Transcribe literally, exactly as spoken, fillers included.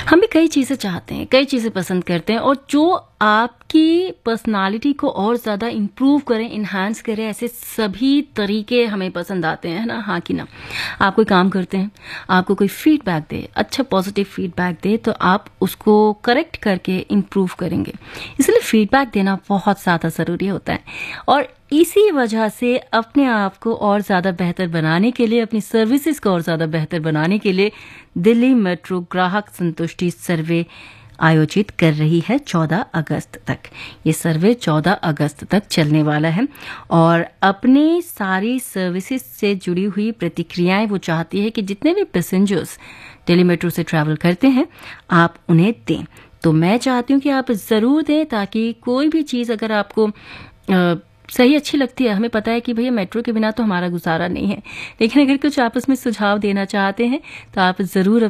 हम भी कई चीज़ें चाहते हैं, कई चीज़ें पसंद करते हैं और जो आपकी पर्सनालिटी को और ज़्यादा इम्प्रूव करें, इन्हांस करें, ऐसे सभी तरीके हमें पसंद आते हैं, है ना? हाँ कि ना? आप कोई काम करते हैं, आपको कोई फीडबैक दे, अच्छा पॉजिटिव फीडबैक दे, तो आप उसको करेक्ट करके इम्प्रूव करेंगे। इसलिए फीडबैक देना बहुत ज़्यादा ज़रूरी होता है और इसी वजह से अपने आप को और ज़्यादा बेहतर बनाने के लिए, अपनी सर्विसेज को और ज़्यादा बेहतर बनाने के लिए दिल्ली मेट्रो ग्राहक संतुष्टि सर्वे आयोजित कर रही है चौदह अगस्त तक। ये सर्वे चौदह अगस्त तक चलने वाला है और अपनी सारी सर्विसेज से जुड़ी हुई प्रतिक्रियाएं वो चाहती है कि जितने भी पैसेंजर्स दिल्ली मेट्रो से ट्रैवल करते हैं आप उन्हें दें। तो मैं चाहती हूँ कि आप ज़रूर दें ताकि कोई भी चीज़ अगर आपको अ, सही अच्छी लगती है, हमें पता है कि भैया मेट्रो के बिना तो हमारा गुजारा नहीं है, लेकिन अगर कुछ आप उसमें सुझाव देना चाहते हैं तो आप ज़रूर